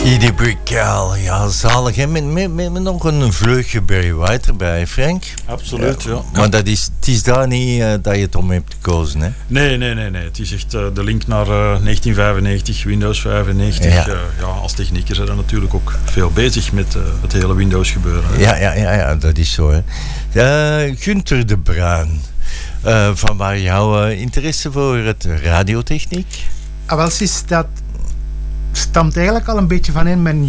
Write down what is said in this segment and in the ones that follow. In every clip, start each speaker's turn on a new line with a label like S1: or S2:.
S1: Edie Brickell, ja, zalig. Hè? Met nog een vleugje Barry White erbij, Frank.
S2: Absoluut, ja.
S1: Maar het is daar niet dat je het om hebt gekozen, hè?
S2: Nee. Het is echt de link naar 1995, Windows 95.
S1: Ja.
S2: Als technieker zijn we natuurlijk ook veel bezig met het hele Windows gebeuren. Hè.
S1: Ja, dat is zo, hè. Gunther de Bruin. Van waar jouw interesse voor het radiotechniek?
S3: Wel, dat stamt eigenlijk al een beetje van in mijn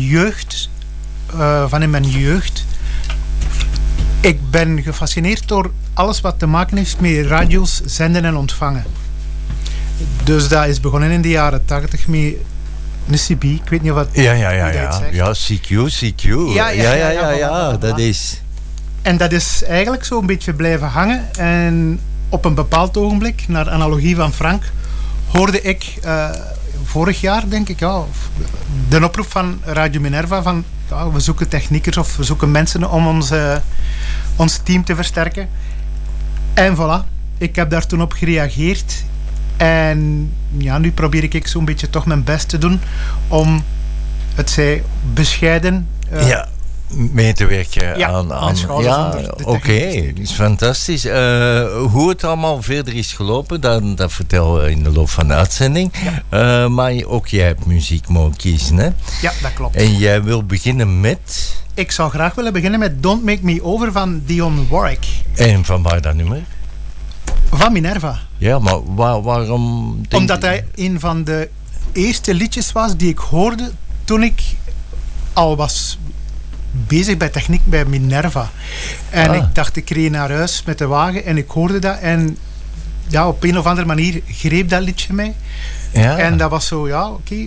S3: jeugd. Ik ben gefascineerd door alles wat te maken heeft met radio's zenden en ontvangen. Dus dat is begonnen in de jaren 80 met een CB. Ik weet niet wat.
S1: Ja, CQ. Ja, dat is.
S3: En dat is eigenlijk zo een beetje blijven hangen. En op een bepaald ogenblik, naar analogie van Frank, hoorde ik vorig jaar, denk ik, de oproep van Radio Minerva van we zoeken techniekers of we zoeken mensen om ons team te versterken. En voilà, ik heb daar toen op gereageerd. En ja, nu probeer ik zo'n beetje toch mijn best te doen om het zij bescheiden
S1: mee te werken aan
S3: ja,
S1: oké, dat is fantastisch. Hoe het allemaal verder is gelopen, dat vertel we in de loop van de uitzending. Ja. Maar ook jij hebt muziek mogen kiezen, hè?
S3: Ja, dat klopt.
S1: En jij wil beginnen met?
S3: Ik zou graag willen beginnen met Don't Make Me Over van Dionne Warwick.
S1: En van waar dat nummer?
S3: Van Minerva.
S1: Ja, maar waarom?
S3: Omdat hij een van de eerste liedjes was die ik hoorde toen ik al was bezig bij techniek bij Minerva. En ik dacht, ik reed naar huis met de wagen en ik hoorde dat. En ja, op een of andere manier greep dat liedje mij. Ja. En dat was zo,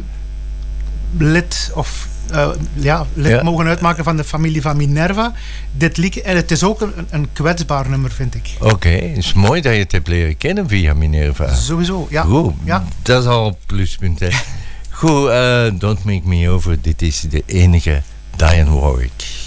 S3: lid mogen uitmaken van de familie van Minerva. Dit liedje, en het is ook een kwetsbaar nummer, vind ik.
S1: Oké, het is mooi dat je het hebt leren kennen via Minerva.
S3: Sowieso, ja.
S1: Goed,
S3: ja.
S1: Dat is al een pluspunt, hè. Goed, Don't Make Me Over. Dit is de enige Dionne Warwick.